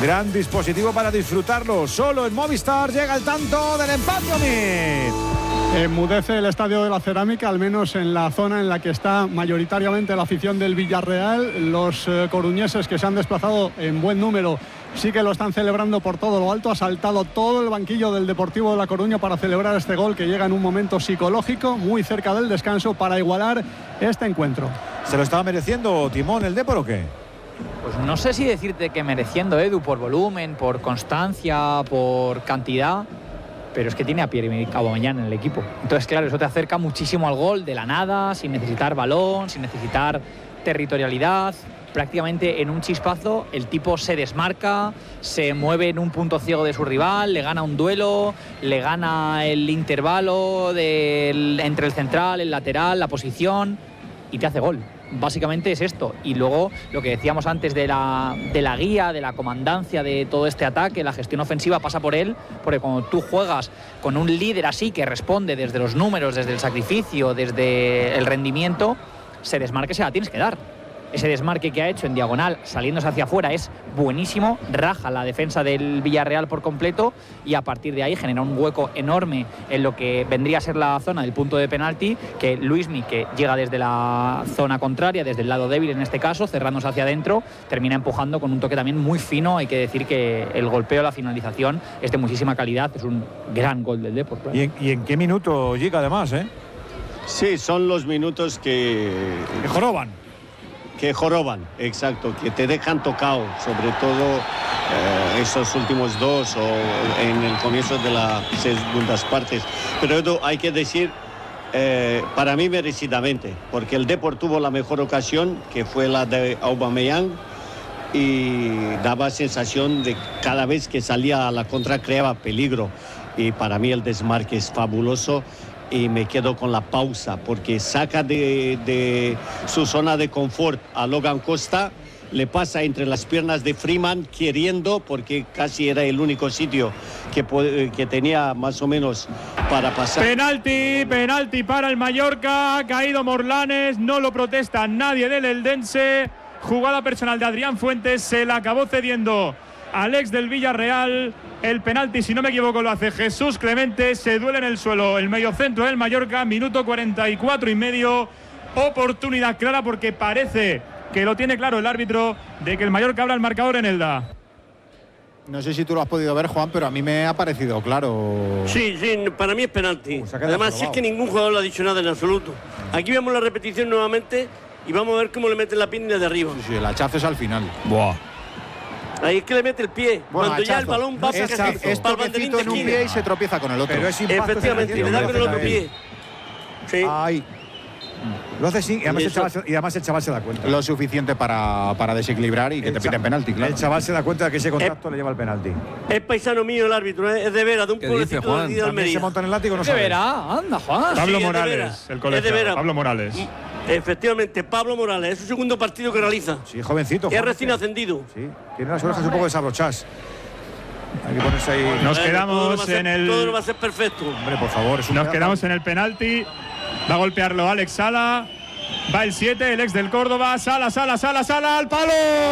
gran dispositivo para disfrutarlo. Solo en Movistar llega el tanto del empate, Omid. Enmudece el Estadio de la Cerámica, al menos en la zona en la que está mayoritariamente la afición del Villarreal. Los coruñeses, que se han desplazado en buen número, sí que lo están celebrando por todo lo alto. Ha saltado todo el banquillo del Deportivo de La Coruña para celebrar este gol que llega en un momento psicológico, muy cerca del descanso, para igualar este encuentro. ¿Se lo estaba mereciendo Timón el Depor o qué? Pues no sé si decirte que mereciendo, Edu, por volumen, por constancia, por cantidad, pero es que tiene a Pierre-Emerick Aubameyang en el equipo. Entonces, claro, eso te acerca muchísimo al gol de la nada, sin necesitar balón, sin necesitar territorialidad. Prácticamente en un chispazo el tipo se desmarca, se mueve en un punto ciego de su rival, le gana un duelo, le gana el intervalo entre el central, el lateral, la posición y te hace gol. Básicamente es esto. Y luego lo que decíamos antes de la guía, de la comandancia de todo este ataque, la gestión ofensiva pasa por él, porque cuando tú juegas con un líder así que responde desde los números, desde el sacrificio, desde el rendimiento, se desmarque, se la tienes que dar. Ese desmarque que ha hecho en diagonal, saliéndose hacia afuera, es buenísimo, raja la defensa del Villarreal por completo y a partir de ahí genera un hueco enorme en lo que vendría a ser la zona del punto de penalti, que Luismi, que llega desde la zona contraria, desde el lado débil en este caso, cerrándose hacia adentro, termina empujando con un toque también muy fino. Hay que decir que el golpeo, la finalización es de muchísima calidad, es un gran gol del Depor. Claro. ¿Y en qué minuto llega además, Sí, son los minutos que joroban. Que joroban, exacto, que te dejan tocado, sobre todo esos últimos dos o en el comienzo de las segundas partes. Pero Edu, hay que decir, para mí merecidamente, porque el Depor tuvo la mejor ocasión, que fue la de Aubameyang, y daba sensación de cada vez que salía a la contra creaba peligro. Y para mí el desmarque es fabuloso. Y me quedo con la pausa porque saca de su zona de confort a Logan Costa, le pasa entre las piernas de Freeman queriendo, porque casi era el único sitio que tenía más o menos para pasar. Penalti para el Mallorca, ha caído Morlanes, no lo protesta nadie del Eldense. Jugada personal de Adrián Fuentes, se la acabó cediendo al ex del Villarreal. El penalti, si no me equivoco, lo hace Jesús Clemente. Se duele en el suelo el mediocentro del Mallorca, minuto 44 y medio. Oportunidad clara porque parece que lo tiene claro el árbitro de que el Mallorca abra el marcador en Elda. No sé si tú lo has podido ver, Juan, pero a mí me ha parecido claro. Sí, para mí es penalti. Además, si es que ningún jugador le ha dicho nada en absoluto. Aquí vemos la repetición nuevamente y vamos a ver cómo le meten la pierna de arriba. Sí, el hachazo es al final. Buah. Ahí es que le mete el pie. Bueno, cuando hachazo. Ya el balón va es toquecito en un pie y se tropieza con el otro. Pero es impacto. Efectivamente, le da con el otro pie. Sí. Ay. Lo hace sí, y además el chaval se da cuenta. Lo suficiente para desequilibrar y que te piten penalti, claro. El chaval se da cuenta de que ese contacto le lleva al penalti. Es paisano mío el árbitro, es de veras, de un pueblecito de Almería. Se monta en el látigo, no sabe. De veras, anda, Juan. Pablo Sí, Morales, el colegiado, Pablo Morales. Efectivamente, Pablo Morales, es su segundo partido que realiza. Sí, jovencito. Es recién ascendido. Sí, tiene las orejas un poco desabrochadas. Hay que ponerse ahí. Nos quedamos en el. Todo va a ser perfecto. Hombre, por favor. Nos quedamos en el penalti. Va a golpearlo Alex Sala. Va el 7, el ex del Córdoba. Sala, al palo.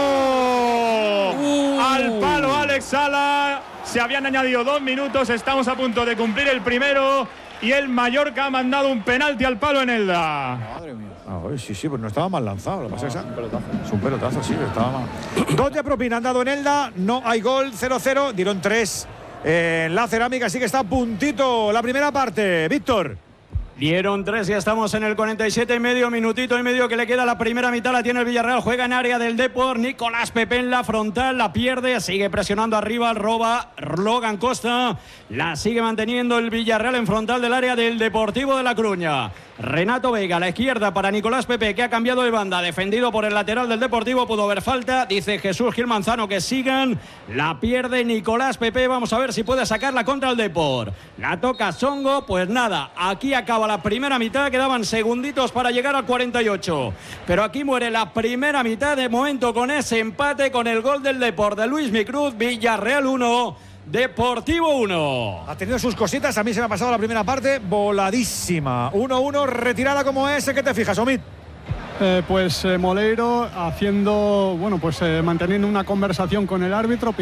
Al palo, Alex Sala. Se habían añadido 2 minutos. Estamos a punto de cumplir el primero. Y el Mallorca ha mandado un penalti al palo en Elda. Madre mía. Sí, pues no estaba mal lanzado. Lo que pasa es un pelotazo, sí, estaba mal. 2 de propina han dado en Elda. No hay gol, 0-0. Dieron 3 en la Cerámica. Así que está a puntito la primera parte. Víctor. Dieron 3, ya estamos en el 47 y medio, minutito y medio que le queda la primera mitad, la tiene el Villarreal, juega en área del Depor, Nicolás Pepe en la frontal, la pierde, sigue presionando arriba, roba Logan Costa, la sigue manteniendo el Villarreal en frontal del área del Deportivo de La Coruña. Renato Vega a la izquierda para Nicolás Pepe, que ha cambiado de banda, defendido por el lateral del Deportivo, pudo haber falta, dice Jesús Gil Manzano que sigan, la pierde Nicolás Pepe, vamos a ver si puede sacarla contra el Depor, la toca Songo, pues nada, aquí acaba la primera mitad, quedaban segunditos para llegar al 48, pero aquí muere la primera mitad de momento con ese empate, con el gol del Depor de Luismi Cruz, Villarreal 1, Deportivo 1. Ha tenido sus cositas, a mí se me ha pasado la primera parte voladísima. 1-1, retirada como ese, ¿qué te fijas, Omid? Moleiro haciendo, manteniendo una conversación con el árbitro.